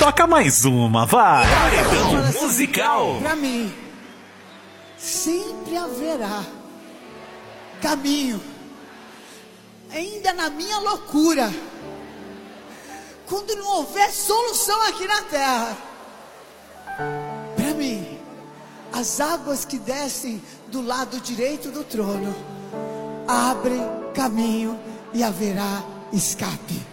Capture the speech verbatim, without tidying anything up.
Toca mais uma, vai. Paredão musical. Pra mim, sempre haverá caminho, ainda na minha loucura, quando não houver solução aqui na terra. Para mim, as águas que descem do lado direito do trono abrem caminho e haverá escape.